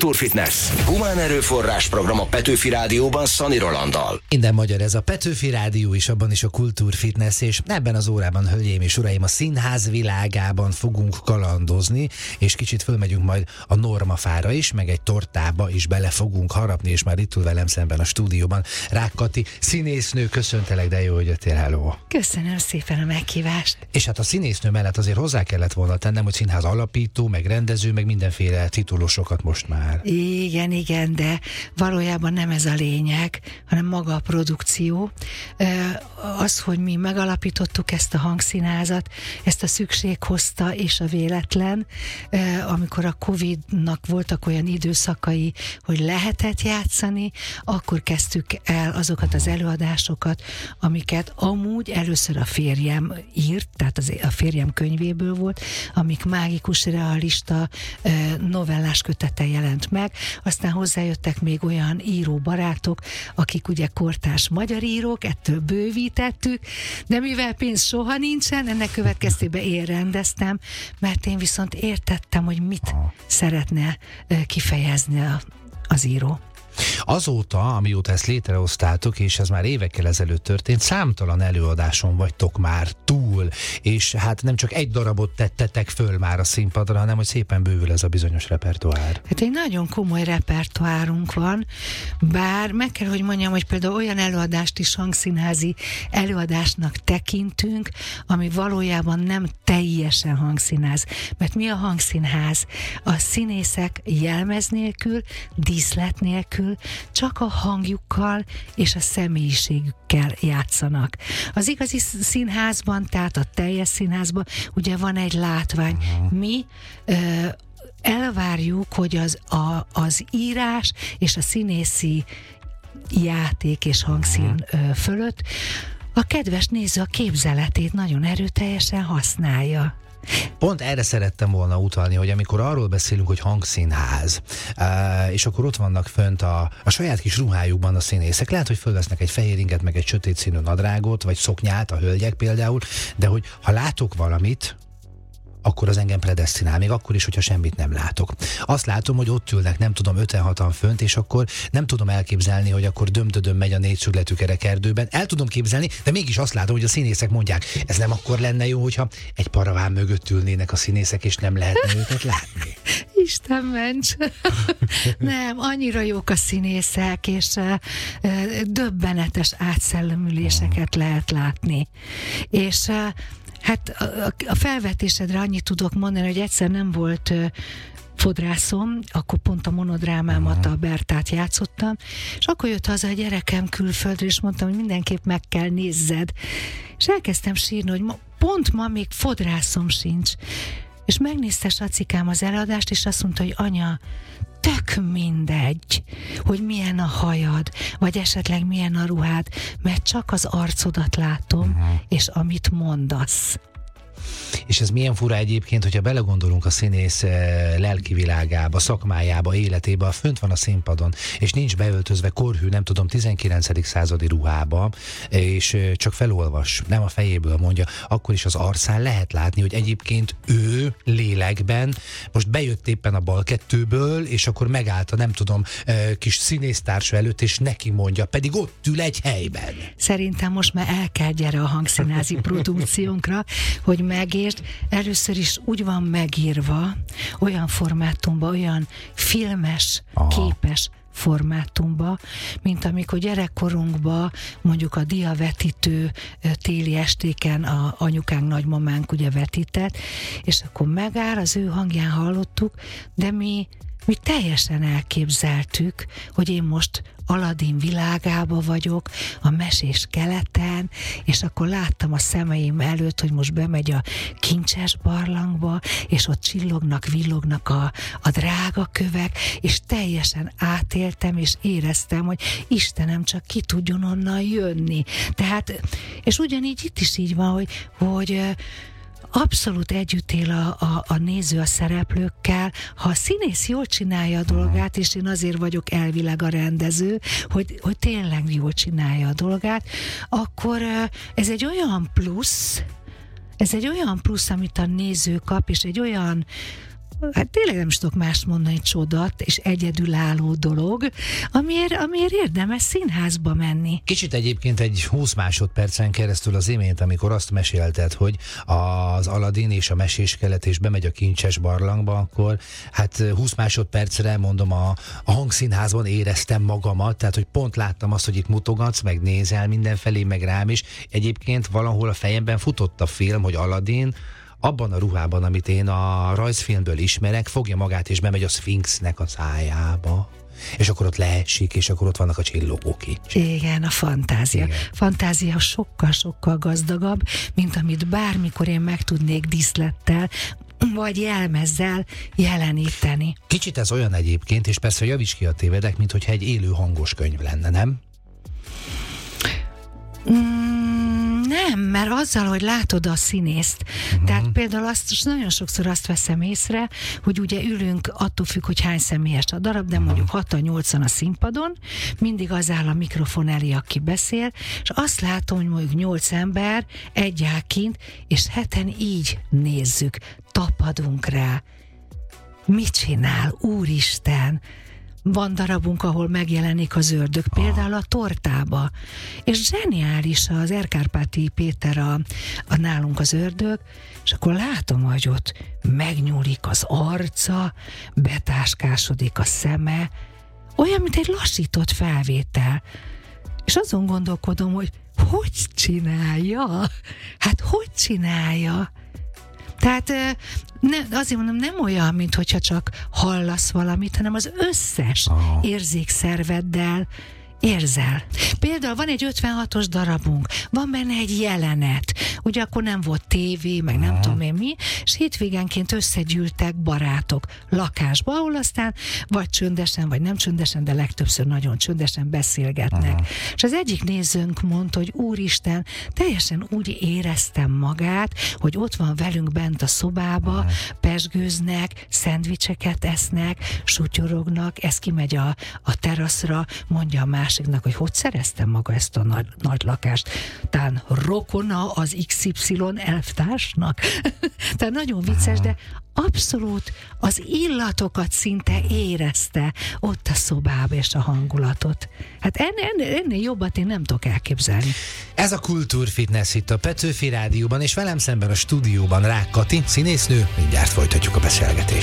Kultúrfitness. Humán erőforrás program a Petőfi Rádióban Szani Rolanddal. Minden magyar, ez a Petőfi Rádió is, abban is a Kultúrfitness, és ebben az órában, hölgyeim és uraim, a színház világában fogunk kalandozni, és kicsit fölmegyünk majd a Normafára is, meg egy tortába is bele fogunk harapni, és már itt ül velem szemben a stúdióban Rák Kati, színésznő, köszöntelek, de jó, hogy jöttél, hello. Köszönöm szépen a meghívást. És hát a színésznő mellett azért hozzá kellett volna tennem, hogy színház alapító, meg rendező, meg mindenféle titulusokat most már. Igen, de valójában nem ez a lényeg, hanem maga a produkció. Az, hogy mi megalapítottuk ezt a hangszínházat, ezt a szükség hozta és a véletlen, amikor a Covid-nak voltak olyan időszakai, hogy lehetett játszani, akkor kezdtük el azokat az előadásokat, amiket amúgy először a férjem írt, tehát a férjem könyvéből volt, amik mágikus, realista novellás kötete jelent meg, aztán hozzájöttek még olyan író barátok, akik ugye kortárs magyar írók, ettől bővítettük, de mivel pénz soha nincsen, ennek következtében én rendeztem, mert én viszont értettem, hogy mit szeretne kifejezni az író. Azóta, amióta ezt létrehoztátok, és ez már évekkel ezelőtt történt, számtalan előadáson vagytok már túl, és hát nem csak egy darabot tettetek föl már a színpadra, hanem hogy szépen bővül ez a bizonyos repertoár. Hát egy nagyon komoly repertoárunk van, bár meg kell, hogy mondjam, hogy például olyan előadást is hangszínházi előadásnak tekintünk, ami valójában nem teljesen hangszínház. Mert mi a hangszínház? A színészek jelmez nélkül, díszlet nélkül, csak a hangjukkal és a személyiségükkel játszanak. Az igazi színházban, tehát a teljes színházban ugye van egy látvány. Mi elvárjuk, hogy az írás és a színészi játék és hangszín fölött a kedves néző a képzeletét nagyon erőteljesen használja. Pont erre szerettem volna utalni, hogy amikor arról beszélünk, hogy hangszínház, és akkor ott vannak fönt a saját kis ruhájukban a színészek, lehet, hogy fölvesznek egy fehér inget, meg egy sötét színű nadrágot, vagy szoknyát, a hölgyek például, de hogy ha látok valamit, akkor az engem predesztinál, még akkor is, hogyha semmit nem látok. Azt látom, hogy ott ülnek, nem tudom, 5-6-an fönt, és akkor nem tudom elképzelni, hogy akkor dömtödöm megy a négyszögletű kerekerdőben. El tudom képzelni, de mégis azt látom, hogy a színészek mondják, ez nem akkor lenne jó, hogyha egy paraván mögött ülnének a színészek, és nem lehetne őket látni. Isten ments! Nem, annyira jók a színészek, és döbbenetes átszellemüléseket lehet látni. És hát a felvetésedre annyit tudok mondani, hogy egyszer nem volt fodrászom, akkor pont a monodrámámat, a Bertát játszottam, és akkor jött haza a gyerekem külföldről, és mondtam, hogy mindenképp meg kell nézzed. És elkezdtem sírni, hogy pont ma még fodrászom sincs. És megnézte Sacikám az előadást, és azt mondta, hogy anya, tök mindegy, hogy milyen a hajad, vagy esetleg milyen a ruhád, mert csak az arcodat látom, és amit mondasz. És ez milyen fura egyébként, hogyha belegondolunk a színész lelki világába, szakmájába, életébe, fönt van a színpadon, és nincs beöltözve korhű, nem tudom, 19. századi ruhába, és csak felolvas, nem a fejéből mondja, akkor is az arcán lehet látni, hogy egyébként ő lélekben most bejött éppen a balkettőből, és akkor megállt a nem tudom, kis színésztársa előtt, és neki mondja, pedig ott ül egy helyben. Szerintem most már el kell gyere a hangszínházi produkciónkra, hogy megértsd, először is úgy van megírva, olyan formátumban, olyan filmes, képes formátumba, mint amikor gyerekkorunkban mondjuk a diavetítő téli estéken a anyukánk, nagymamánk ugye vetített, és akkor megáll, az ő hangján hallottuk, de mi teljesen elképzeltük, hogy én most Aladin világába vagyok, a mesés keleten, és akkor láttam a szemeim előtt, hogy most bemegy a kincses barlangba, és ott csillognak, villognak a drága kövek, és teljesen átéltem, és éreztem, hogy Istenem, csak ki tudjon onnan jönni. Tehát, és ugyanígy itt is így van, hogy abszolút együtt él a néző a szereplőkkel. Ha a színész jól csinálja a dolgát, és én azért vagyok elvileg a rendező, hogy tényleg jól csinálja a dolgát, akkor ez egy olyan plusz, amit a néző kap, és egy olyan hát tényleg nem is tudok más mondani, csodat és egyedülálló dolog, amiért érdemes színházba menni. Kicsit egyébként egy 20 másodpercen keresztül az imént, amikor azt mesélted, hogy az Aladin és a meséskelet és bemegy a kincses barlangba, akkor hát 20 másodpercre mondom a hangszínházban éreztem magamat, tehát hogy pont láttam azt, hogy itt mutogatsz, meg nézel mindenfelé, meg rám is. Egyébként valahol a fejemben futott a film, hogy Aladin abban a ruhában, amit én a rajzfilmből ismerek, fogja magát és bemegy a Szfinxnek a szájába. És akkor ott leesik, és akkor ott vannak a csillogók. Igen, a fantázia. Igen. Fantázia sokkal-sokkal gazdagabb, mint amit bármikor én meg tudnék díszlettel, vagy jelmezzel jeleníteni. Kicsit ez olyan egyébként, és persze javíts ki a tévedek, mint hogyha egy élő hangos könyv lenne, nem? Nem, mert azzal, hogy látod a színészt, tehát például nagyon sokszor azt veszem észre, hogy ugye ülünk, attól függ, hogy hány személyes a darab, de mondjuk 6-8-an a színpadon, mindig az áll a mikrofon elé, aki beszél, és azt látom, hogy mondjuk 8 ember egy áll kint, és 7-en így nézzük, tapadunk rá. Mit csinál, Úristen? Van darabunk, ahol megjelenik az ördög, például a Tortába. És zseniális az Erkárpáti Péter a nálunk az ördög, és akkor látom, hogy ott megnyúlik az arca, betáskásodik a szeme, olyan, mint egy lassított felvétel. És azon gondolkodom, hogy csinálja? Hát hogy csinálja? Tehát azért mondom, nem olyan, mint hogyha csak hallasz valamit, hanem az összes érzékszerveddel érzel. Például van egy 56-os darabunk, van benne egy jelenet, ugye akkor nem volt tévé, meg nem tudom én mi, és hétvégenként összegyűltek barátok lakásba, ahol aztán vagy csöndesen, vagy nem csöndesen, de legtöbbször nagyon csöndesen beszélgetnek. És az egyik nézőnk mondta, hogy Úristen, teljesen úgy éreztem magát, hogy ott van velünk bent a szobába, pezsgőznek, szendvicseket esznek, sutyorognak, ez kimegy a teraszra, mondja a másiknak, hogy szereztem maga ezt a nagy lakást. Tán rokona az XY elvtársnak. Tehát nagyon vicces, de abszolút az illatokat szinte érezte ott a szobába és a hangulatot. Hát ennél jobbat én nem tudok elképzelni. Ez a Kultúrfitness itt a Petőfi Rádióban, és velem szemben a stúdióban Rák Kati, színésznő. Mindjárt folytatjuk a beszélgetést.